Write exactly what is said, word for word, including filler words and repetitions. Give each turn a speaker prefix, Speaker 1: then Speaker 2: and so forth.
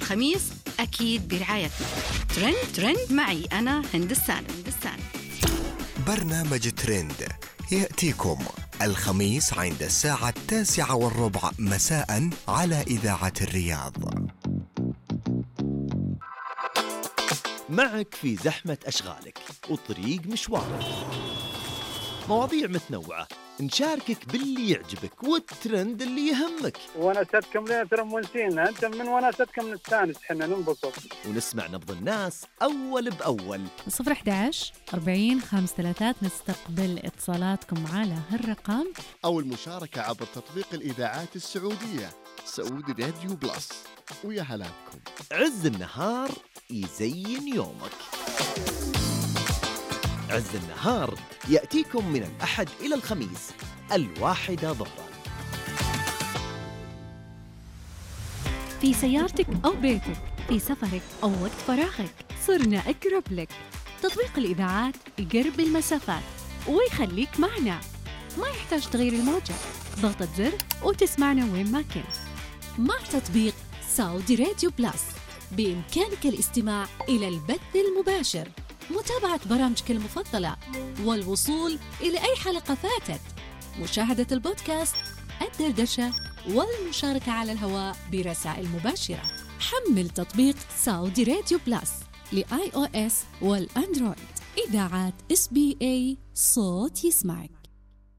Speaker 1: الخميس أكيد برعايتنا. ترند ترند معي أنا هند السالم.
Speaker 2: برنامج ترند يأتيكم الخميس عند الساعة التاسعة والربع مساء على إذاعة الرياض.
Speaker 3: معك في زحمة أشغالك وطريق مشوارك، مواضيع متنوعة، نشاركك باللي يعجبك والترند اللي يهمك،
Speaker 4: وناستكم ليه ترى منسينا أنت من وناستكم نستانس حنا ننبسط
Speaker 3: ونسمع نبض الناس أول بأول.
Speaker 5: صفر أحد عشر أربعين خمس ثلاثات نستقبل اتصالاتكم على هالرقم
Speaker 6: أو المشاركة عبر تطبيق الإذاعات السعودية سعودي راديو بلس. ويا هلا بكم.
Speaker 3: عز النهار يزين يومك. عز النهار يأتيكم من الأحد إلى الخميس الواحدة ظهرا.
Speaker 5: في سيارتك أو بيتك، في سفرك أو وقت فراغك، صرنا أقرب لك. تطبيق الإذاعات يقرب المسافات ويخليك معنا، ما يحتاج تغيير الموجة، ضغطة زر وتسمعنا وين ما كنت.
Speaker 7: مع تطبيق سعودي راديو بلس بإمكانك الاستماع إلى البث المباشر، متابعة برامجك المفضلة، والوصول إلى أي حلقة فاتت، مشاهدة البودكاست، الدردشة، والمشاركة على الهواء برسائل مباشرة. حمل تطبيق سعودي راديو بلس لآي أو إس والأندرويد. إذاعات إس بي إيه، صوت يسمعك.